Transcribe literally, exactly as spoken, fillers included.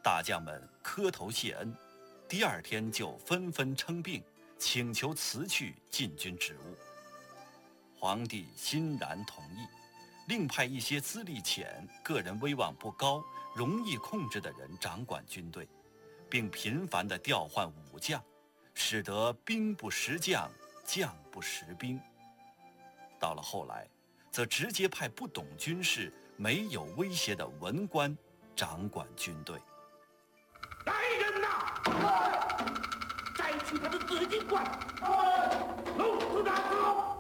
大将们磕头谢恩，第二天就纷纷称病，请求辞去禁军职务。皇帝欣然同意，另派一些资历浅、个人威望不高、容易控制的人掌管军队，并频繁地调换武将，使得兵不识将，将不识兵。到了后来，则直接派不懂军事、没有威胁的文官掌管军队。 来人呐！摘去他的紫金冠，弄死他！